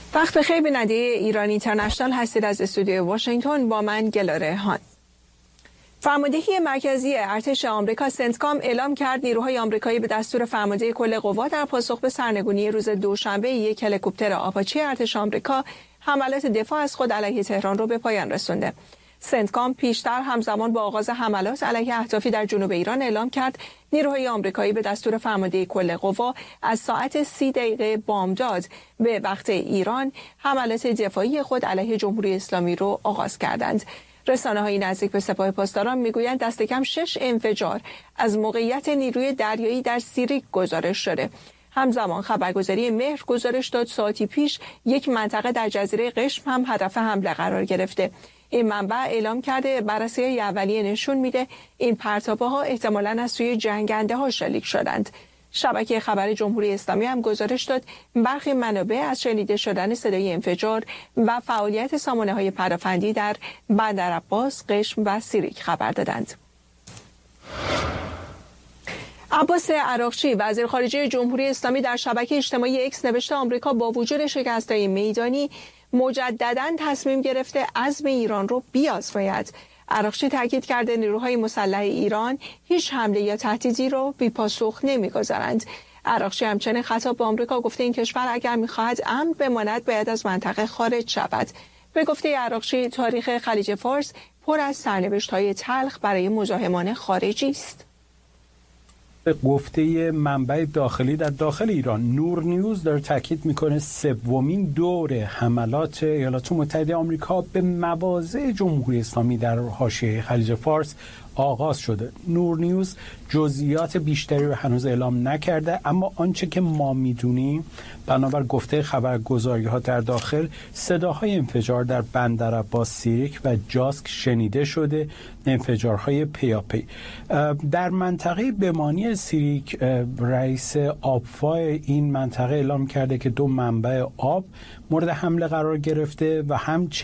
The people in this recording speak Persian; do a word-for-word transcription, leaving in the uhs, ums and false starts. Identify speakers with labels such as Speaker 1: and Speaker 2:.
Speaker 1: وقت بخیر بیننده ایران اینترنشنال هستید. از استودیو واشنگتن با من گلاره هان. فرماندهی مرکزی ارتش آمریکا سنتکام اعلام کرد نیروهای آمریکایی به دستور فرمانده کل قوا در پاسخ به سرنگونی روز دوشنبه یک هلیکوپتر آپاچی ارتش آمریکا حملات دفاع از خود علیه تهران را به پایان رسانده. سنتکام پیشتر همزمان با آغاز حملات علیه اهدافی در جنوب ایران اعلام کرد نیروهای آمریکایی به دستور فرمانده کل قوا از ساعت سی دقیقه بامداد به وقت ایران حملات دفاعی خود علیه جمهوری اسلامی را آغاز کردند. رسانه‌های نزدیک به سپاه پاسداران میگویند دست کم شش انفجار از موقعیت نیروی دریایی در سیریک گزارش شده. همزمان خبرگزاری مهر گزارش داد ساعتی پیش یک منطقه در جزیره قشم هم هدف حمله قرار گرفته. این منبع اعلام کرده بررسی اولیه نشون میده این پرتابه‌ها احتمالاً از سوی جنگنده ها شلیک شدند. شبکه خبر جمهوری اسلامی هم گزارش داد برخی منابع از شنیده شدن صدای انفجار و فعالیت سامانه‌های پدافندی در بندرعباس، قشم و سیریک خبر دادند. عباس عراقچی وزیر خارجه جمهوری اسلامی در شبکه اجتماعی اکس نوشته آمریکا با وجود شکست‌های میدانی مجدداً تصمیم گرفته عزم ایران رو بیازماید. عراقچی تاکید کرده نیروهای مسلح ایران هیچ حمله یا تهدیدی رو بی پاسخ نمیگذارند. عراقچی همچنین خطاب به آمریکا گفته این کشور اگر میخواهد امن بماند باید از منطقه خارج شود. به گفته عراقچی تاریخ خلیج فارس پر از سرنوشت‌های تلخ برای مزاحمان خارجی است.
Speaker 2: به گفته منبع داخلی در داخل ایران، نور نیوز داره تاکید میکنه سومین دور حملات ایالات متحده آمریکا به مواضع جمهوری اسلامی در حاشیه خلیج فارس آغاز شده. نور نیوز جزئیات بیشتری رو هنوز اعلام نکرده، اما آنچه که ما میدونیم بنابر گفته خبرگزاری ها در داخل صداهای انفجار در بندرعباس، سیریک و جاسک شنیده شده، انفجارهای پیاپی. در منطقه بمانی سیریک رئیس آبفای این منطقه اعلام کرده که دو منبع آب مورد حمله قرار گرفته و همچنین